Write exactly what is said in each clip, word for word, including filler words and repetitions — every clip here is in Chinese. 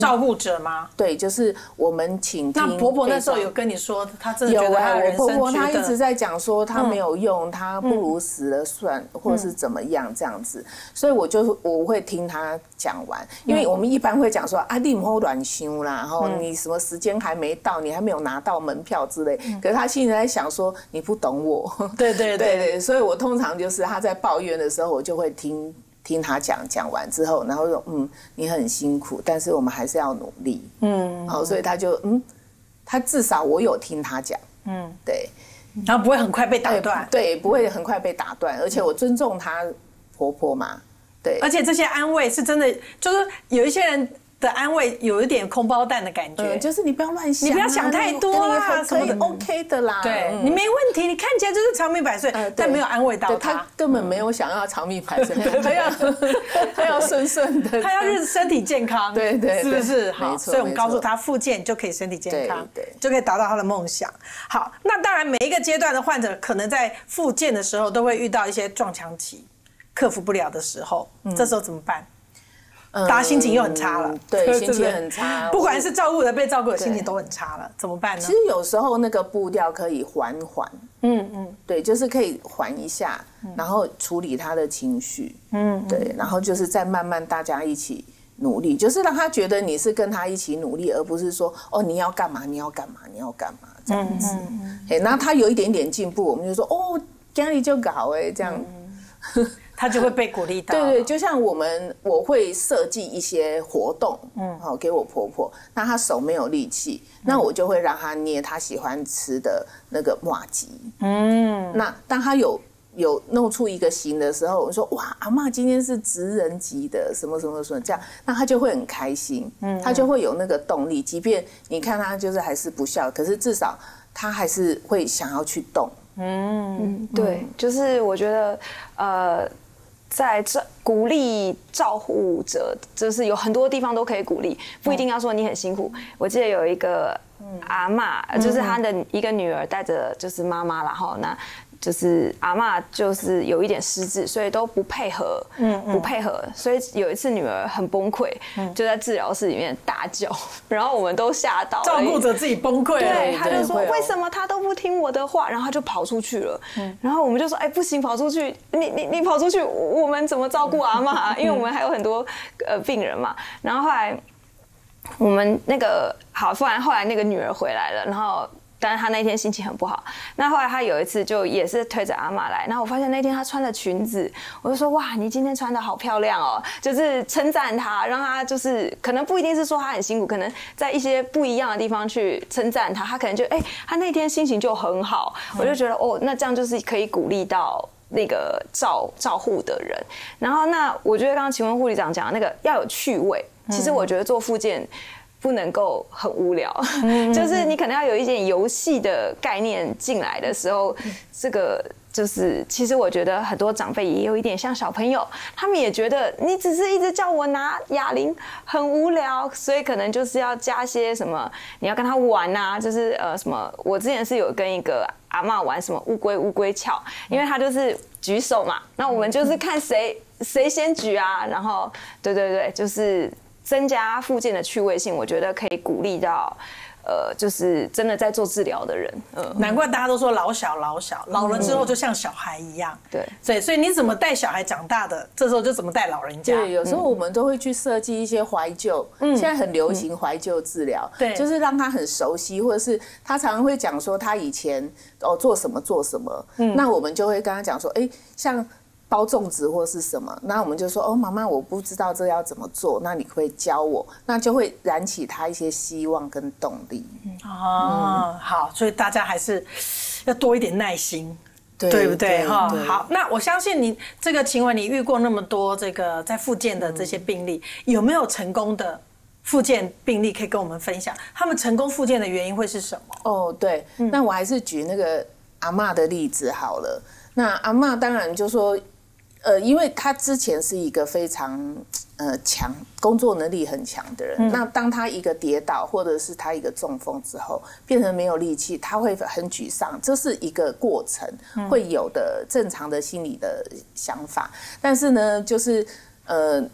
照顾者吗？ 对，就是我们倾听。 那婆婆那时候有跟你说，她真的觉得她的人生有啊，我婆婆她觉得一直在讲说她没有用，她不如死了算， 嗯、 或是怎么样这样子，所以我就我会听她讲完，因为我们一般会讲说啊，你不要乱想啦，然后你什么时间还没到，你还没有拿到门票之类，可是她心里在想说你不懂我， 对对对, 对对，所以我通常就是她在抱怨的时候，我就会听。听他讲讲完之后，然后说嗯，你很辛苦，但是我们还是要努力，嗯，好，所以他就嗯，他至少我有听他讲，嗯，对， 然后不会很快被打断， 对，不会很快被打断，而且我尊重她婆婆嘛，对， 而且这些安慰是真的，就是有一些人的安慰有一点空包弹的感觉， 嗯、就是你不要乱想、啊， 你不要想太多啦， 什么的 OK 的啦， 对、嗯、你没问题，你看起来就是长命百岁，呃、但没有安慰到他， 他根本没有想要长命百岁，他要他要顺顺的， 他要是身体健康， 对 对, 对， 是不是？好，所以我们告诉他复健就可以身体健康， 对对， 就可以达到他的梦想。好，那当然每一个阶段的患者可能在复健的时候都会遇到一些撞墙期，克服不了的时候，嗯、这时候怎么办？大家心情又很差了， 嗯、对，心情很差。 不管是照顾的、被照顾的，心情都很差了，怎么办呢？ 其实有时候那个步调可以缓缓，嗯嗯，对，就是可以缓一下，然后处理他的情绪，嗯，对，然后就是再慢慢大家一起努力，就是让他觉得你是跟他一起努力，而不是说哦你要干嘛你要干嘛你要干嘛这样子。哎，然后他有一点点进步，我们就说哦，今天就搞哎这样。嗯他就会被鼓励到。 对对，就像我们我会设计一些活动，嗯，好给我婆婆，那她手没有力气，那我就会让她捏她喜欢吃的那个麻糬，嗯，那当她有有弄出一个形的时候，我说哇，阿嬷今天是职人级的，什么什么什么这样，那她就会很开心，嗯，她就会有那个动力，即便你看她就是还是不笑，可是至少她还是会想要去动， 嗯，对，就是我觉得呃。在这鼓励照护者，就是有很多地方都可以鼓励，不一定要说你很辛苦。我记得有一个阿嬷，就是她的一个女儿带着就是妈妈，然后那就是阿嬷就是有一点失智，所以都不配合，嗯，不配合，所以有一次女儿很崩溃，就在治疗室里面大叫，然后我们都吓到了， 照顾者自己崩溃了， 对，他就说为什么他都不听我的话，然后他就跑出去了，然后我们就说哎不行，跑出去，你你你跑出去，我们怎么照顾阿嬷？因为我们还有很多呃病人嘛，然后后来我们那个好，不然后来那个女儿回来了，然后。但是他那天心情很不好，那后来他有一次就也是推着阿嬷来，然后我发现那天他穿了裙子，我就说哇，你今天穿的好漂亮哦，就是称赞他，让他就是可能不一定是说他很辛苦，可能在一些不一样的地方去称赞他，他可能就哎、欸，他那天心情就很好，我就觉得哦，那这样就是可以鼓励到那个照照护的人。然后那我觉得刚刚请问护理长讲的那个要有趣味，其实我觉得做复健。不能够很无聊，就是你可能要有一点游戏的概念进来的时候，这个就是其实我觉得很多长辈也有一点像小朋友，他们也觉得你只是一直叫我拿哑铃很无聊，所以可能就是要加些什么，你要跟他玩啊，就是呃什么，我之前是有跟一个阿嬷玩什么乌龟乌龟翘，因为他就是举手嘛，那我们就是看谁谁先举啊，然后对对对，就是。增加复健的趣味性，我觉得可以鼓励到，呃，就是真的在做治疗的人。嗯， 难怪大家都说老小老小，老了之后就像小孩一样。 对， 所以所以你怎么带小孩长大的，这时候就怎么带老人家。 对，有时候我们都会去设计一些怀旧，嗯，现在很流行怀旧治疗，对，就是让他很熟悉，或者是他常常会讲说他以前哦做什么做什么，嗯，那我们就会跟他讲说，哎，像。包粽子或是什么，那我们就说哦，妈妈，我不知道这要怎么做，那你可不可以教我？那就会燃起他一些希望跟动力。 哦，嗯、好，所以大家还是要多一点耐心， 对, 对不对？哈，好，那我相信你这个晴雯，你遇过那么多这个在复健的这些病例，嗯、有没有成功的复健病例可以跟我们分享？他们成功复健的原因会是什么？ 哦，对，嗯、那我还是举那个阿嬷的例子好了。那阿嬷当然就说。呃，因为他之前是一个非常呃强、工作能力很强的人，嗯、那当他一个跌倒或者是他一个中风之后，变成没有力气，他会很沮丧，这是一个过程会有的正常的心理的想法。但是呢，就是呃，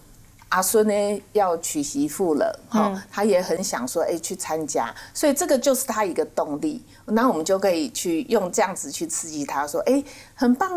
阿孙呢要娶媳妇了，哈、嗯，他也很想说，哎、欸，去参加，所以这个就是他一个动力。那我们就可以去用这样子去刺激他，说，哎、欸，很棒。